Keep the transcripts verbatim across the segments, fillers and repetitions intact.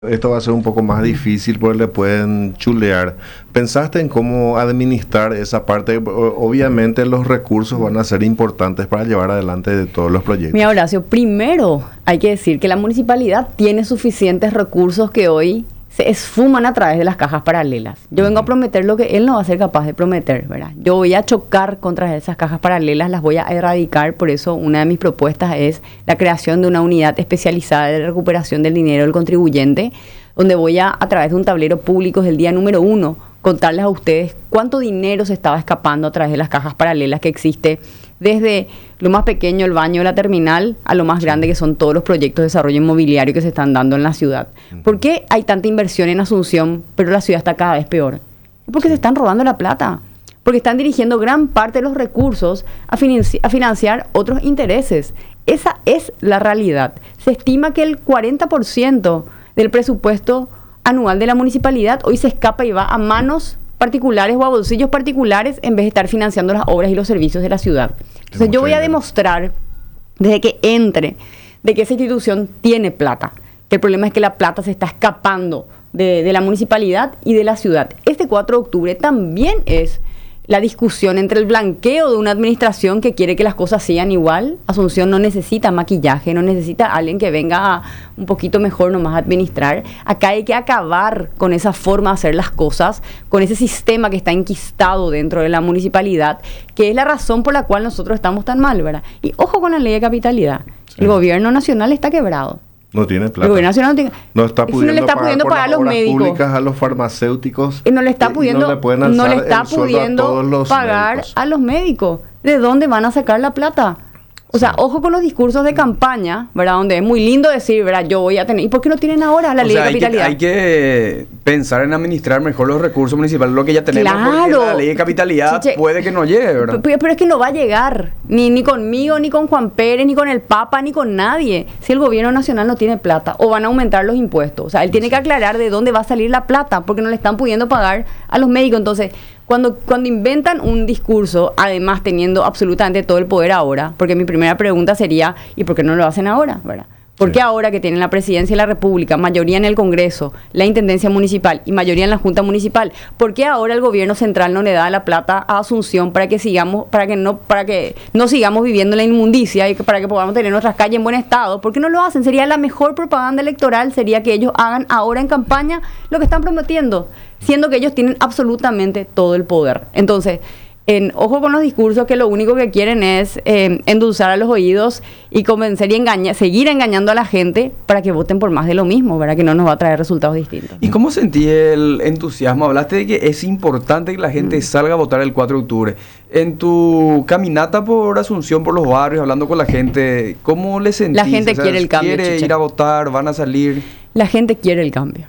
Esto va a ser un poco más difícil porque le pueden chulear. ¿Pensaste en cómo administrar esa parte? O- Obviamente los recursos van a ser importantes para llevar adelante de todos los proyectos. Mira, Horacio, primero hay que decir que la municipalidad tiene suficientes recursos que hoy se esfuman a través de las cajas paralelas. Yo vengo a prometer lo que él no va a ser capaz de prometer, ¿verdad? Yo voy a chocar contra esas cajas paralelas, las voy a erradicar, por eso una de mis propuestas es la creación de una unidad especializada de recuperación del dinero del contribuyente, donde voy a, a través de un tablero público desde el día número uno, contarles a ustedes cuánto dinero se estaba escapando a través de las cajas paralelas que existe, desde lo más pequeño, el baño de la terminal, a lo más grande que son todos los proyectos de desarrollo inmobiliario que se están dando en la ciudad. ¿Por qué hay tanta inversión en Asunción, pero la ciudad está cada vez peor? Porque se están robando la plata, porque están dirigiendo gran parte de los recursos a, financi- a financiar otros intereses. Esa es la realidad. Se estima que el cuarenta por ciento del presupuesto anual de la municipalidad hoy se escapa y va a manos particulares o a bolsillos particulares en vez de estar financiando las obras y los servicios de la ciudad. Entonces yo voy a demostrar desde que entre de que esa institución tiene plata, que el problema es que la plata se está escapando de, de la municipalidad y de la ciudad. Este cuatro de octubre también es la discusión entre el blanqueo de una administración que quiere que las cosas sigan igual. Asunción no necesita maquillaje, no necesita alguien que venga a un poquito mejor nomás a administrar. Acá hay que acabar con esa forma de hacer las cosas, con ese sistema que está enquistado dentro de la municipalidad, que es la razón por la cual nosotros estamos tan mal, ¿verdad? Y ojo con la ley de capitalidad. Sí. El gobierno nacional está quebrado. No tiene plata. El gobierno nacional no, tiene, no está pudiendo, no le está pagar, pudiendo pagar a los médicos, públicas, a los farmacéuticos. Y no le está pudiendo, no le pueden alzar no le está el sueldo pudiendo a todos los pagar médicos. A los médicos. ¿De dónde van a sacar la plata? O sea, ojo con los discursos de campaña, ¿verdad? Donde es muy lindo decir, ¿verdad? Yo voy a tener... ¿Y por qué no tienen ahora la o ley sea, de capitalidad? Hay que, hay que pensar en administrar mejor los recursos municipales, lo que ya tenemos, Claro. porque la ley de capitalidad Chiche, puede que no llegue, ¿verdad? Pero, pero es que no va a llegar, ni, ni conmigo, ni con Juan Pérez, ni con el Papa, ni con nadie, si el gobierno nacional no tiene plata, o van a aumentar los impuestos. O sea, él tiene que aclarar de dónde va a salir la plata, porque no le están pudiendo pagar a los médicos. Entonces, Cuando, cuando inventan un discurso, además teniendo absolutamente todo el poder ahora, porque mi primera pregunta sería, ¿y por qué no lo hacen ahora? ¿Verdad? ¿Por qué sí. ahora que tienen la presidencia de la República, mayoría en el Congreso, la Intendencia Municipal y mayoría en la Junta Municipal, por qué ahora el gobierno central no le da la plata a Asunción para que sigamos, para que no, para que no sigamos viviendo en la inmundicia y que, para que podamos tener nuestras calles en buen estado? ¿Por qué no lo hacen? Sería la mejor propaganda electoral, sería que ellos hagan ahora en campaña lo que están prometiendo, siendo que ellos tienen absolutamente todo el poder. Entonces, en, ojo con los discursos que lo único que quieren es eh, endulzar a los oídos y convencer y engañar, seguir engañando a la gente para que voten por más de lo mismo, ¿verdad? Que no nos va a traer resultados distintos. ¿Y cómo sentí el entusiasmo? Hablaste de que es importante que la gente mm. salga a votar el cuatro de octubre. En tu caminata por Asunción, por los barrios, hablando con la gente, ¿cómo le sentís? La gente o sea, quiere el cambio, ¿Quiere Chiche. ir a votar? ¿Van a salir? La gente quiere el cambio.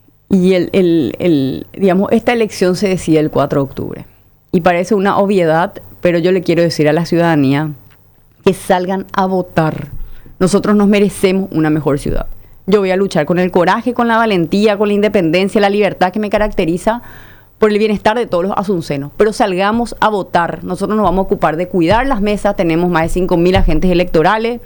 Y el, el, el, digamos, esta elección se decide el cuatro de octubre. Y parece una obviedad, pero yo le quiero decir a la ciudadanía que salgan a votar. Nosotros nos merecemos una mejor ciudad. Yo voy a luchar con el coraje, con la valentía, con la independencia, la libertad que me caracteriza por el bienestar de todos los asuncenos. Pero salgamos a votar. Nosotros nos vamos a ocupar de cuidar las mesas. Tenemos más de cinco mil agentes electorales.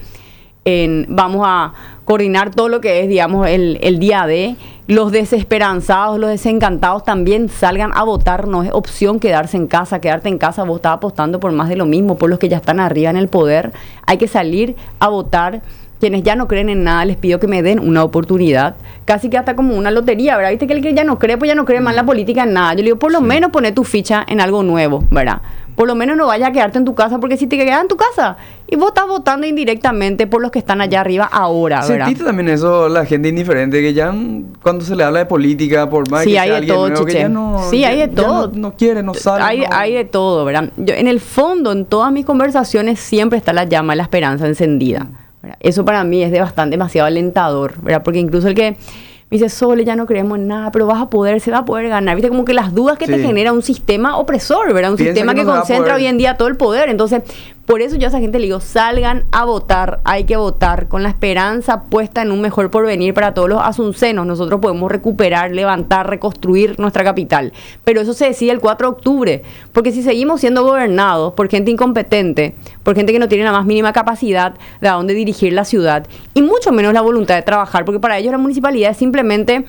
En, vamos a coordinar todo lo que es, digamos, el, el día de los desesperanzados, los desencantados también salgan a votar. No es opción quedarse en casa, quedarte en casa. Vos estás apostando por más de lo mismo, por los que ya están arriba en el poder. Hay que salir a votar. Quienes ya no creen en nada, les pido que me den una oportunidad. Casi que hasta como una lotería, ¿verdad? Viste que el que ya no cree, pues ya no cree más en la política, en nada. Yo le digo, por lo sí. menos poner tu ficha en algo nuevo, ¿verdad? Por lo menos no vayas a quedarte en tu casa, porque si te quedas en tu casa y vos estás votando indirectamente por los que están allá arriba ahora, ¿verdad? ¿Sentiste también eso, la gente indiferente, que ya cuando se le habla de política, por más sí, que hay sea de alguien todo, nuevo, que ya no, sí, ya, hay de todo. No, no quiere, no sabe. Hay, no... hay de todo, ¿verdad? Yo, en el fondo, en todas mis conversaciones siempre está la llama de la esperanza encendida, ¿verdad? Eso para mí es de bastante, demasiado alentador, ¿verdad? Porque incluso el que me dice, Sole, ya no creemos en nada, pero vas a poder, se va a poder ganar. Viste, como que las dudas que sí. te genera un sistema opresor, ¿verdad? Un Piensa sistema que, que no concentra hoy en día todo el poder. Entonces, Por eso yo a esa gente le digo, salgan a votar, hay que votar con la esperanza puesta en un mejor porvenir para todos los asuncenos. Nosotros podemos recuperar, levantar, reconstruir nuestra capital. Pero eso se decide el cuatro de octubre, porque si seguimos siendo gobernados por gente incompetente, por gente que no tiene la más mínima capacidad de a dónde dirigir la ciudad, y mucho menos la voluntad de trabajar, porque para ellos la municipalidad es simplemente